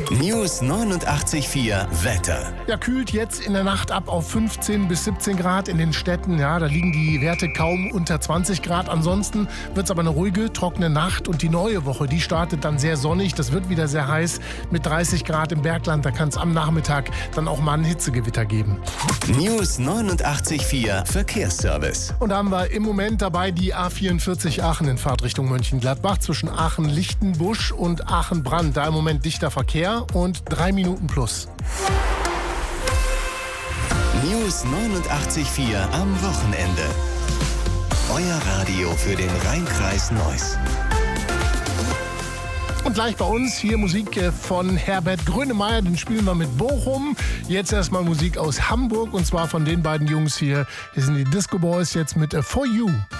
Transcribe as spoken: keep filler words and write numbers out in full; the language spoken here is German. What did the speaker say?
News neunundachtzig Komma vier Wetter. Ja, kühlt jetzt in der Nacht ab auf fünfzehn bis siebzehn Grad in den Städten. Ja, da liegen die Werte kaum unter zwanzig Grad. Ansonsten wird es aber eine ruhige, trockene Nacht. Und die neue Woche, die startet dann sehr sonnig. Das wird wieder sehr heiß mit dreißig Grad im Bergland. Da kann es am Nachmittag dann auch mal ein Hitzegewitter geben. News neunundachtzig Komma vier Verkehrsservice. Und da haben wir im Moment dabei die A vierundvierzig Aachen in Fahrtrichtung Mönchengladbach zwischen Aachen-Lichtenbusch und Aachen-Brand. Da im Moment dichter Verkehr und drei Minuten plus. News neunundachtzig Komma vier am Wochenende. Euer Radio für den Rhein-Kreis Neuss. Und gleich bei uns hier Musik von Herbert Grönemeyer, den spielen wir mit Bochum. Jetzt erstmal Musik aus Hamburg und zwar von den beiden Jungs hier. Hier sind die Disco Boys jetzt mit For You.